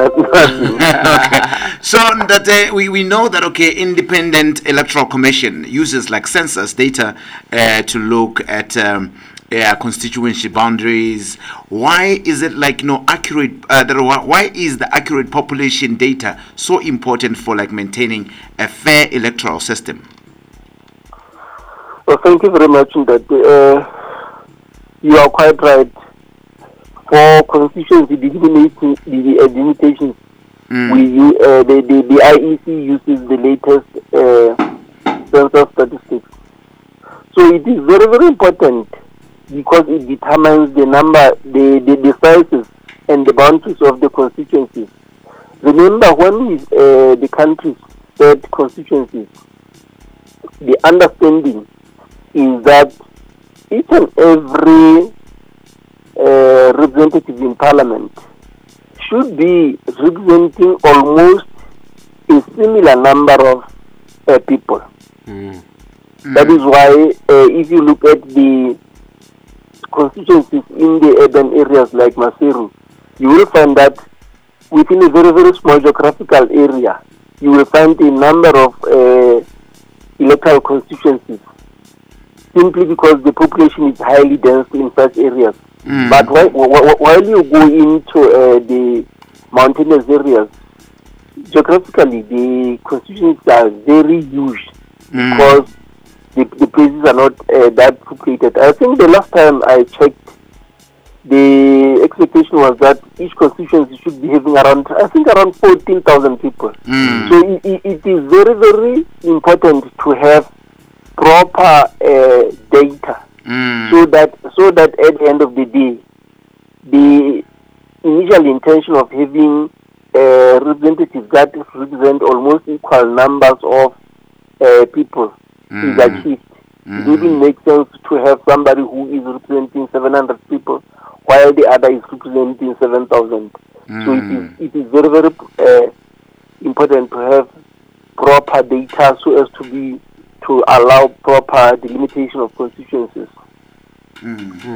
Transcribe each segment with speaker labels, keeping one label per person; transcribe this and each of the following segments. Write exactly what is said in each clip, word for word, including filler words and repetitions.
Speaker 1: not, nothing.
Speaker 2: Okay. So that uh, we, we know that okay, independent electoral commission uses like census data uh, to look at um, uh, constituency boundaries. Why is it like no accurate? Uh, that, why is the accurate population data so important for like maintaining a fair electoral system?
Speaker 1: Well, thank you very much. That uh, you are quite right. For constituency delimitation, the uh, delimitations, mm. we uh, the, the the I E C uses the latest uh, census statistics. So it is very very important because it determines the number, the the, the sizes and the boundaries of the constituencies. Remember, when we, uh, the countries set constituencies, the understanding is that each and every uh, representative in parliament should be representing almost a similar number of uh, people. Mm. Mm. That is why uh, if you look at the constituencies in the urban areas like Maseru, you will find that within a very, very small geographical area, you will find a number of uh, electoral constituencies, simply because the population is highly dense in such areas. Mm. But while, while you go into uh, the mountainous areas, geographically, the constituencies are very huge mm. because the, the places are not uh, that populated. I think the last time I checked, the expectation was that each constituency should be having around, I think, around fourteen thousand people. Mm. So it, it is very, very important to have proper uh, data, mm. so that so that at the end of the day, the initial intention of having uh, representatives that represent almost equal numbers of uh, people mm. is achieved. Mm. It wouldn't make sense to have somebody who is representing seven hundred people while the other is representing seven thousand. Mm. So it is, it is very, very uh, important to have proper data so as to be to allow proper delimitation of constituencies.
Speaker 3: Mm-hmm.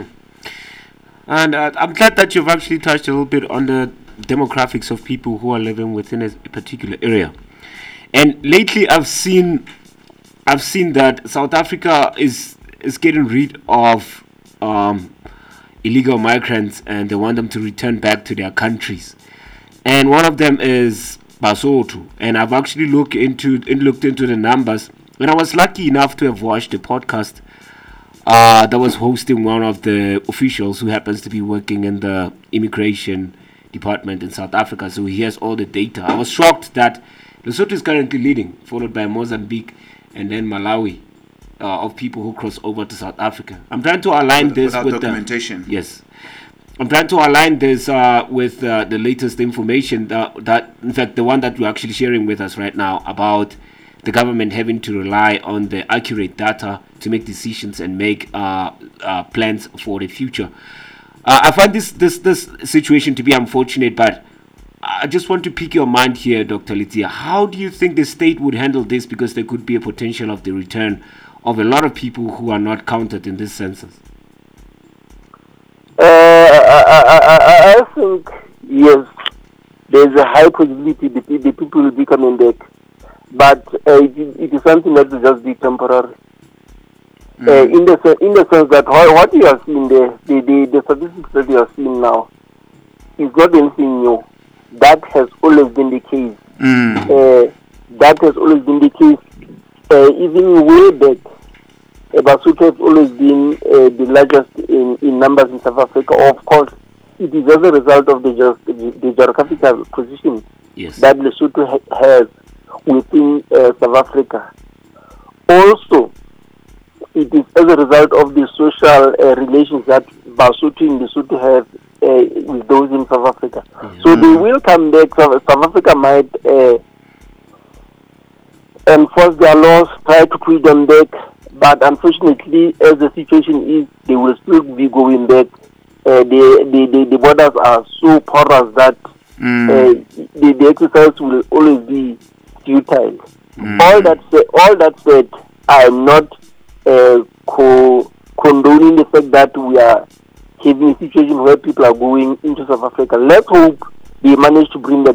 Speaker 3: And uh, I'm glad that you've actually touched a little bit on the demographics of people who are living within a particular area. And lately, I've seen, I've seen that South Africa is is getting rid of um, illegal migrants, and they want them to return back to their countries. And one of them is Basotho. And I've actually looked into looked into the numbers. And I was lucky enough to have watched a podcast uh, that was hosting one of the officials who happens to be working in the immigration department in South Africa. So he has all the data. I was shocked that Lesotho is currently leading, followed by Mozambique and then Malawi, uh, of people who cross over to South Africa. I'm trying to align
Speaker 2: With,
Speaker 3: this
Speaker 2: without
Speaker 3: with
Speaker 2: documentation.
Speaker 3: The, yes. I'm trying to align this uh, with uh, the latest information that, that, in fact, the one that you're actually sharing with us right now about the government having to rely on the accurate data to make decisions and make uh, uh, plans for the future. Uh, I find this, this this situation to be unfortunate, but I just want to pick your mind here, Doctor Letia. How do you think the state would handle this? Because there could be a potential of the return of a lot of people who are not counted in this census.
Speaker 1: Uh, I, I, I, I think, yes, there's a high possibility the, the people will be coming back. But uh, it, it is something that will just be temporary. Mm. Uh, in the in the sense that what, what you are seeing there, the, the, the statistics that you are seeing now, is not anything new. That has always been the case. Mm. Uh, that has always been the case. Uh, even way back, uh, Basotho has always been uh, the largest in, in numbers in South Africa. Of course, it is as a result of the, ge- the, the geographical position yes. that Lesotho ha- has within uh, South Africa. Also, it is as a result of the social uh, relations that Basotho and Lesotho have uh, with those in South Africa. Mm-hmm. So they will come back. South, South Africa might uh, enforce their laws, try to pull them back, but unfortunately, as the situation is, they will still be going back. Uh, the, the, the, the borders are so porous that mm. uh, the, the exercise will always be futile. Mm. All that said, all that said, I am not uh, co- condoning the fact that we are having a situation where people are going into South Africa. Let's hope they manage to bring them